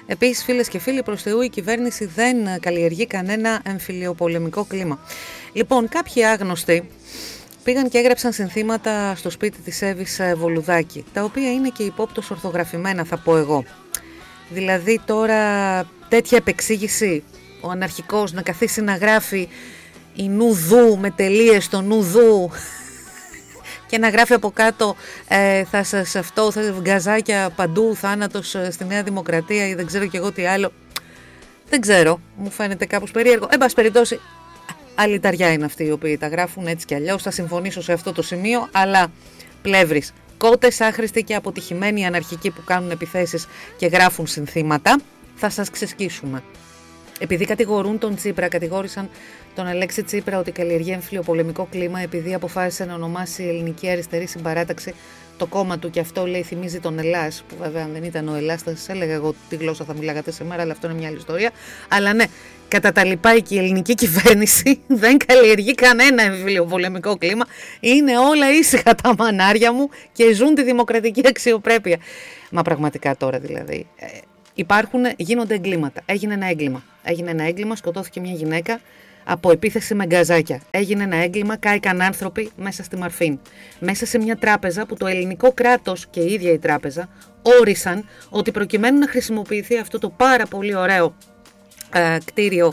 Επίσης, φίλες και φίλοι, προς Θεού η κυβέρνηση δεν καλλιεργεί κανένα εμφυλιοπολεμικό κλίμα. Λοιπόν, κάποιοι άγνωστοι πήγαν και έγραψαν συνθήματα στο σπίτι της Εύης Βολουδάκη, τα οποία είναι και υπόπτως ορθογραφημένα, θα πω εγώ. Δηλαδή τώρα τέτοια επεξήγηση, ο αναρχικός να καθίσει να γράφει η νουδού με τελείες στο νουδού και να γράφει από κάτω θα σας αυτό, θα βγαζάκια παντού, θάνατος στη Νέα Δημοκρατία ή δεν ξέρω κι εγώ τι άλλο. Δεν ξέρω, μου φαίνεται κάπως περίεργο. Εν πάση περιπτώσει, αλυταριά είναι αυτοί οι οποίοι τα γράφουν έτσι κι αλλιώς. Θα συμφωνήσω σε αυτό το σημείο, αλλά Πλεύρης, κότες άχρηστοι και αποτυχημένοι αναρχικοί που κάνουν επιθέσεις και γράφουν συνθήματα, θα σας ξεσκίσουμε. Επειδή κατηγορούν τον Τσίπρα, κατηγόρησαν τον Αλέξη Τσίπρα ότι καλλιεργεί εμφυλιοπολεμικό κλίμα, επειδή αποφάσισε να ονομάσει η Ελληνική Αριστερή Συμπαράταξη το κόμμα του, και αυτό λέει θυμίζει τον Ελλάς, που βέβαια αν δεν ήταν ο Ελλάς θα σας έλεγα εγώ τι γλώσσα θα μιλάγατε σήμερα, αλλά αυτό είναι μια άλλη ιστορία. Αλλά ναι, κατά τα λοιπά και η ελληνική κυβέρνηση δεν καλλιεργεί κανένα εμφυλιοπολεμικό κλίμα, είναι όλα ήσυχα τα μανάρια μου και ζουν τη δημοκρατική αξιοπρέπεια. Μα πραγματικά τώρα δηλαδή. Γίνονται εγκλήματα. Έγινε ένα έγκλημα, σκοτώθηκε μια γυναίκα από επίθεση με γκαζάκια. Έγινε ένα έγκλημα, κάηκαν άνθρωποι μέσα στη Μαρφίν. Μέσα σε μια τράπεζα που το ελληνικό κράτος και η ίδια η τράπεζα όρισαν ότι προκειμένου να χρησιμοποιηθεί αυτό το πάρα πολύ ωραίο κτίριο,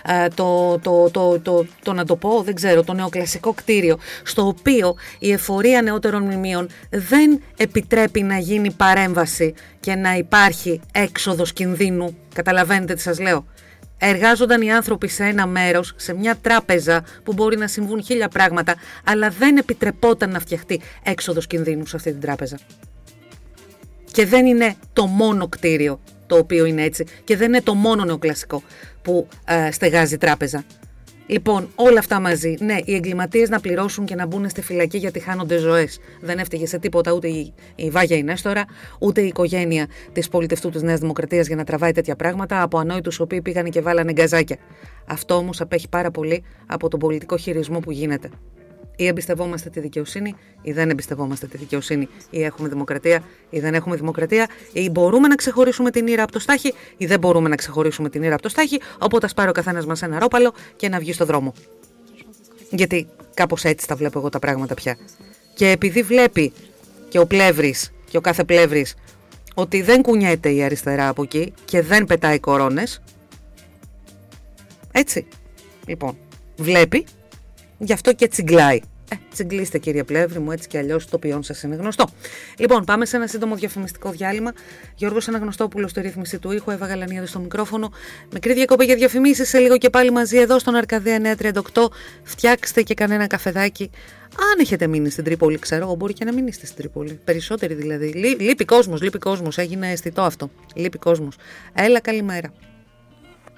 να το πω, δεν ξέρω, το νεοκλασικό κτίριο, στο οποίο η εφορία νεότερων μνημείων δεν επιτρέπει να γίνει παρέμβαση και να υπάρχει έξοδος κινδύνου. Καταλαβαίνετε τι σας λέω? Εργάζονταν οι άνθρωποι σε ένα μέρος, σε μια τράπεζα που μπορεί να συμβούν 1000 πράγματα, αλλά δεν επιτρεπόταν να φτιαχτεί έξοδος κινδύνου σε αυτή την τράπεζα. Και δεν είναι το μόνο κτίριο το οποίο είναι έτσι, και δεν είναι το μόνο νεοκλασικό που στεγάζει τράπεζα. Λοιπόν, όλα αυτά μαζί, ναι, οι εγκληματίες να πληρώσουν και να μπουν στη φυλακή γιατί χάνονται ζωές. Δεν έφταιγε σε τίποτα ούτε η Βάγια η Νέστορα, ούτε η οικογένεια της πολιτευτού της Νέας Δημοκρατίας για να τραβάει τέτοια πράγματα από ανόητους οι οποίοι πήγανε και βάλανε γκαζάκια. Αυτό όμως απέχει πάρα πολύ από τον πολιτικό χειρισμό που γίνεται. Ή εμπιστευόμαστε τη δικαιοσύνη ή δεν εμπιστευόμαστε τη δικαιοσύνη. Ή έχουμε δημοκρατία ή δεν έχουμε δημοκρατία. Ή μπορούμε να ξεχωρίσουμε την ήρα από το στάχι ή δεν μπορούμε να ξεχωρίσουμε την ήρα από το στάχι. Οπότε ας πάρει ο καθένας μας ένα ρόπαλο και να βγει στο δρόμο. Γιατί κάπως έτσι τα βλέπω εγώ τα πράγματα πια. Και επειδή βλέπει και ο Πλεύρης και ο κάθε Πλεύρης ότι δεν κουνιέται η αριστερά από εκεί και δεν πετάει κορώνες. Έτσι. Λοιπόν, βλέπει. Γι' αυτό και τσιγκλάει. Τσιγκλίστε κύριε Πλεύρη μου, έτσι κι αλλιώς το ποιόν σας είναι γνωστό. Λοιπόν, πάμε σε ένα σύντομο διαφημιστικό διάλειμμα. Γιώργος Αναγνωστόπουλος στη ρύθμιση του ήχου, Εύα Γαλανίδη στο μικρόφωνο. Μικρή διακοπή για διαφημίσεις, σε λίγο και πάλι μαζί εδώ στον Αρκαδία 938. Φτιάξτε και κανένα καφεδάκι. Αν έχετε μείνει στην Τρίπολη, ξέρω εγώ, μπορεί και να μην είστε στην Τρίπολη. Περισσότεροι δηλαδή. Λείπει κόσμος, έγινε αισθητό αυτό. Λείπει κόσμος. Έλα, καλημέρα.